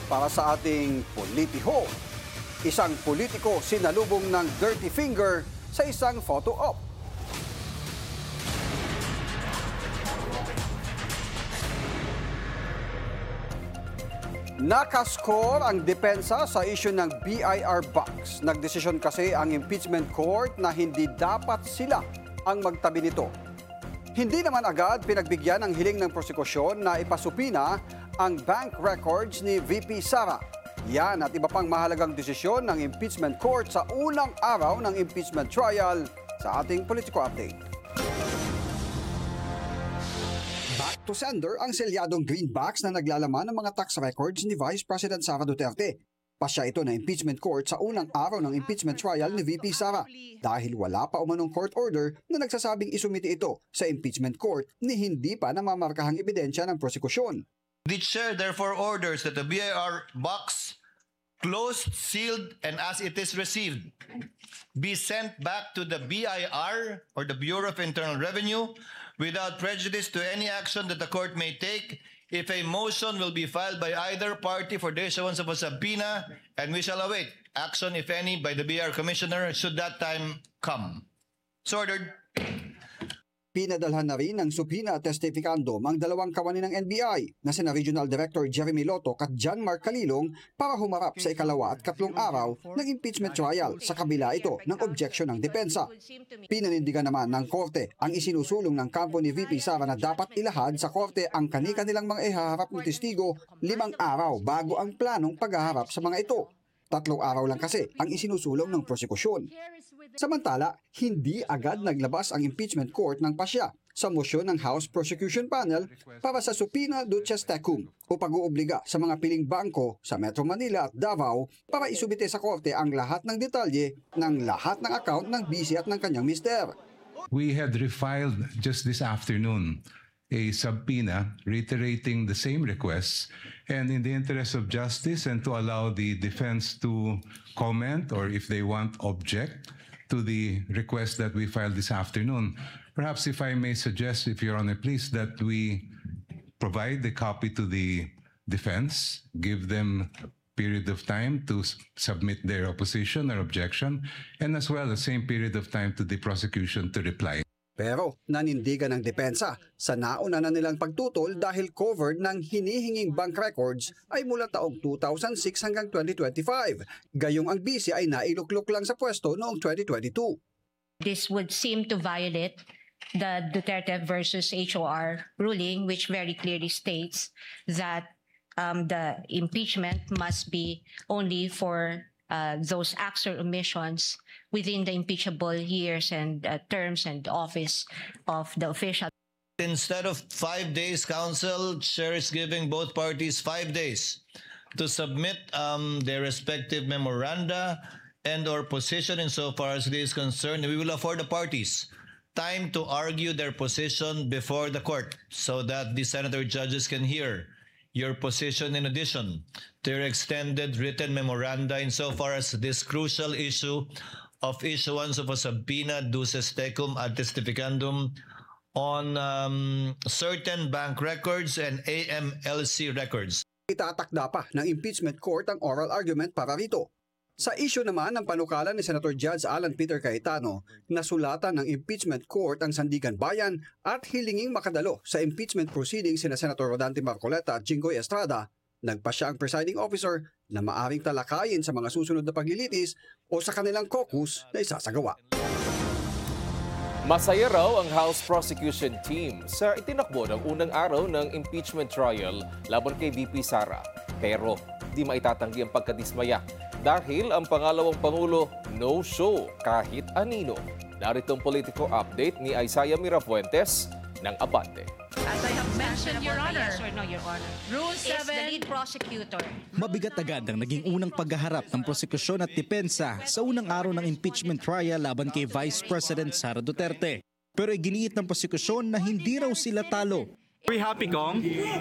para sa ating politiho. Isang politiko sinalubong ng dirty finger sa isang photo op. Nakaskor ang depensa sa issue ng BIR box. Nagdesisyon kasi ang impeachment court na hindi dapat sila ang magtabi nito. Hindi naman agad pinagbigyan ang hiling ng prosekusyon na ipasupina ang bank records ni VP Sara. Yan at iba pang mahalagang desisyon ng impeachment court sa unang araw ng impeachment trial sa ating Politico Update. Back to sender ang selyadong green box na naglalaman ng mga tax records ni Vice President Sara Duterte. Pasya ito na impeachment court sa unang araw ng impeachment trial ni VP Sara dahil wala pa umanong court order na nagsasabing isumiti ito sa impeachment court ni hindi pa namamarkahang ebidensya ng prosekusyon. The chair therefore orders that the BIR box, closed, sealed, and as it is received, be sent back to the BIR or the Bureau of Internal Revenue without prejudice to any action that the court may take if a motion will be filed by either party for the issuance of a subpoena, and we shall await action, if any, by the BIR Commissioner should that time come. So ordered. Pinadalhan na rin ng subpoena testificandum ang dalawang kawani ng NBI na sina Regional Director Jeremy Loto at John Mark Calilong para humarap sa ikalawa at katlong araw ng impeachment trial sa kabila ito ng objection ng depensa. Pinanindigan naman ng korte ang isinusulong ng kampo ni VP Sara na dapat ilahad sa korte ang kani-kanilang mga ihaharap ng testigo 5 araw bago ang planong paghaharap sa mga ito. 3 araw lang kasi ang isinusulong ng prosekusyon. Samantala, hindi agad naglabas ang impeachment court ng pasya sa mosyon ng House Prosecution Panel para sa subpoena duces tecum o pag-uubliga sa mga piling bangko sa Metro Manila at Davao para isubite sa korte ang lahat ng detalye ng lahat ng account ng BC at ng kanyang mister. We had refiled just this afternoon a subpoena reiterating the same requests, and in the interest of justice and to allow the defense to comment or if they want object to the request that we filed this afternoon. Perhaps if I may suggest, if Your Honor, please, that we provide the copy to the defense, give them a period of time to submit their opposition or objection, and as well the same period of time to the prosecution to reply. Pero nanindigan ng depensa sa nauna na nilang pagtutol dahil covered ng hinihinging bank records ay mula taong 2006 hanggang 2025. Gayong ang BC ay nailuklok lang sa pwesto noong 2022. This would seem to violate the Duterte versus HOR ruling, which very clearly states that the impeachment must be only for those acts or omissions within the impeachable years and terms and office of the official. Instead of 5 days, counsel, chair is giving both parties 5 days to submit their respective memoranda and or position insofar as it is concerned. We will afford the parties time to argue their position before the court so that the senator judges can hear your position in addition to your extended written memoranda insofar as this crucial issue of issuance of a subpoena duces tecum ad testificandum on certain bank records and AMLC records. Itatakda pa ng impeachment court ang oral argument para rito. Sa issue naman ng panukalan ni Senator Judge Alan Peter Cayetano, nasulatan ng impeachment court ang Sandigan Bayan at hilinging makadalo sa impeachment proceedings sina Senator Rodante Marcoleta at Jinggoy Estrada. Nagpasya ang presiding officer na maaring talakayin sa mga susunod na paglilitis o sa kanilang caucus na isasagawa. Masaya raw ang House Prosecution Team sa itinakbo ng unang araw ng impeachment trial laban kay VP Sara. Pero di maitatanggi ang pagkadismaya dahil ang pangalawang Pangulo no-show kahit anino. Narito ang Politico Update ni Isaiah Mirafuentes ng Abante. As I have mentioned, Your Honor, Yes or no, Your Honor. Rule Is the 7. lead prosecutor. Mabigat agad ang naging unang paghaharap ng prosekusyon at depensa sa unang araw ng impeachment trial laban kay Vice President Sara Duterte. Pero iginiit ng prosekusyon na hindi raw sila talo. Are we happy, Kong?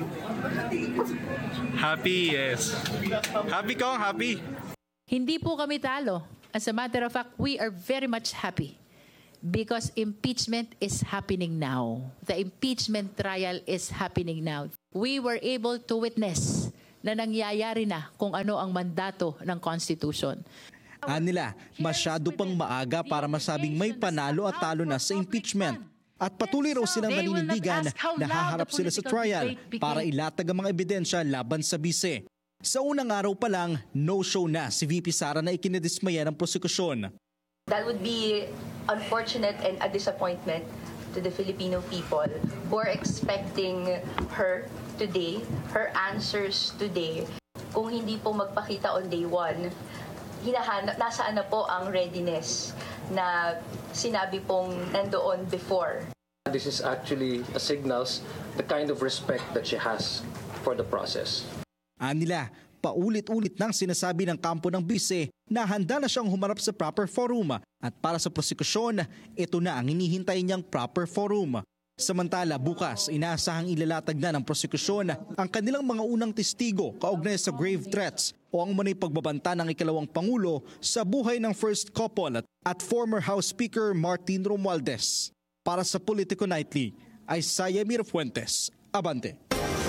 Happy, yes. Happy, Kong, happy. Hindi po kami talo. As a matter of fact, we are very much happy because impeachment is happening now. The impeachment trial is happening now. We were able to witness na nangyayari na kung ano ang mandato ng Constitution. Anila, masyado pang maaga para masabing may panalo at talo na sa impeachment. At patuloy raw silang naninindigan na haharap sila sa trial para ilatag ang mga ebidensya laban sa bise. Sa unang araw pa lang, no-show na si VP Sara na ikinidismaya ng prosekusyon. That would be unfortunate and a disappointment to the Filipino people who are expecting her today, her answers today. Kung hindi po magpakita on day one, nasaan na po ang readiness na sinabi pong nandoon before. This is actually a signals the kind of respect that she has for the process. Anila, paulit-ulit nang sinasabi ng kampo ng bise na handa na siyang humarap sa proper forum at para sa prosekusyon, ito na ang hinihintay niyang proper forum. Samantala bukas, inaasahang ilalatag na ng prosekusyon ang kanilang mga unang testigo kaugnay sa grave threats o ang umano'y pagbabanta ng ikalawang Pangulo sa buhay ng first couple at former House Speaker Martin Romualdez. Para sa Politico Nightly, Isaiah Mirafuentes, Abante.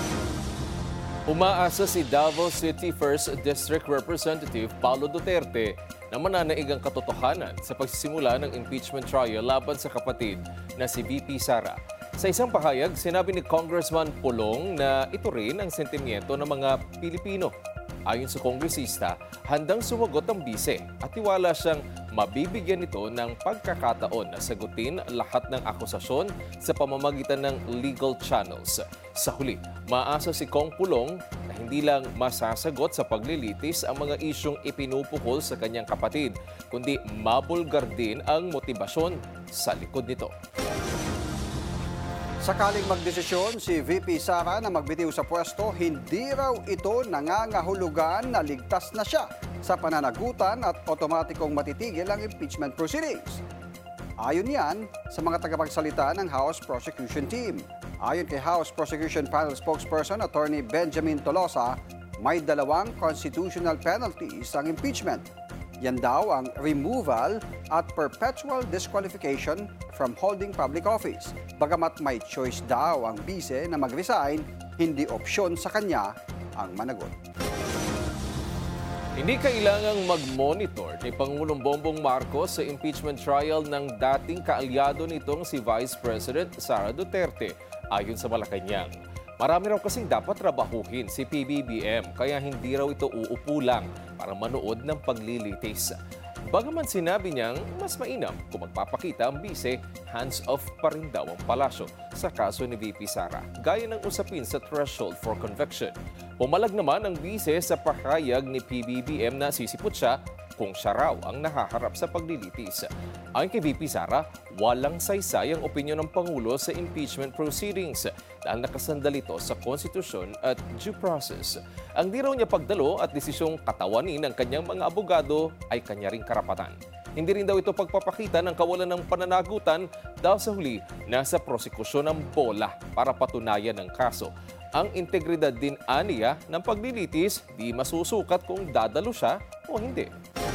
Umaasa si Davao City 1st District Representative Paulo Duterte na mananaig ang katotohanan sa pagsisimula ng impeachment trial laban sa kapatid na si VP Sara. Sa isang pahayag, sinabi ni Congressman Pulong na ito rin ang sentimiento ng mga Pilipino. Ayon sa kongresista, handang sumagot ang bise at tiwala siyang mabibigyan ito ng pagkakataon na sagutin lahat ng akusasyon sa pamamagitan ng legal channels. Sa huli, maasa si Kong Pulong na hindi lang masasagot sa paglilitis ang mga isyong ipinupukol sa kanyang kapatid, kundi mabulgar din ang motibasyon sa likod nito. Sakaling magdesisyon si VP Sara na magbitiw sa pwesto, hindi raw ito nangangahulugan na ligtas na siya sa pananagutan at otomatikong matitigil ang impeachment proceedings. Ayon yan sa mga tagapagsalita ng House Prosecution Team. Ayon kay House Prosecution Panel Spokesperson Attorney Benjamin Tolosa, may dalawang constitutional penalties ang impeachment. Yan daw ang removal at perpetual disqualification from holding public office. Bagamat may choice daw ang bise na mag-resign, hindi opsyon sa kanya ang managot. Hindi kailangang mag-monitor ni Pangulong Bongbong Marcos sa impeachment trial ng dating kaalyado nitong si Vice President Sara Duterte, ayon sa Malacanang. Marami raw kasing dapat trabahuhin si PBBM kaya hindi raw ito uupo lang para manood ng paglilitis. Bagaman sinabi niyang mas mainam kung magpapakita ang bise, hands-off pa rin daw ang palasyo sa kaso ni VP Sara, gaya ng usapin sa threshold for conviction. Pumalag naman ang bise sa pahayag ni PBBM na sisipot siya kung siya raw ang nahaharap sa paglilitis. Ayon kay VP Sara, walang saysay ang opinyon ng Pangulo sa impeachment proceedings dahil nakasandal ito sa konstitusyon at due process. Ang di raw niya pagdalo at desisyong katawanin ng kanyang mga abogado ay kanya ring karapatan. Hindi rin daw ito pagpapakita ng kawalan ng pananagutan dahil sa huli nasa prosekusyon ng bola para patunayan ang kaso. Ang integridad din aniya ng paglilitis di masusukat kung dadalo siya o hindi.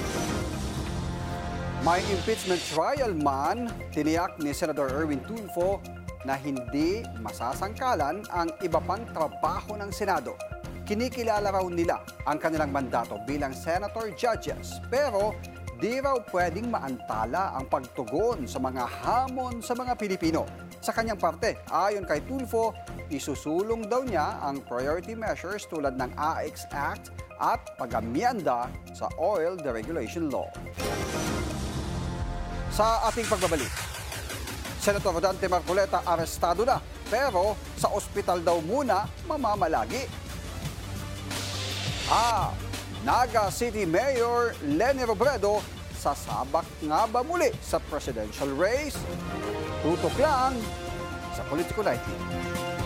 May impeachment trial man, tiniyak ni Senator Erwin Tulfo na hindi masasangkalan ang iba pang trabaho ng Senado. Kinikilala raw nila ang kanilang mandato bilang senator judges, pero di raw pwedeng maantala ang pagtugon sa mga hamon sa mga Pilipino. Sa kanyang parte, ayon kay Tulfo, isusulong daw niya ang priority measures tulad ng AX Act at pag-amyenda sa Oil Deregulation Law. Sa ating pagbabalik, Senator Dante Marcoleta arestado na, pero sa ospital daw muna mamamalagi. Naga City Mayor Leni Robredo sasabak nga ba muli sa presidential race? Tutok lang sa Politico Nightly.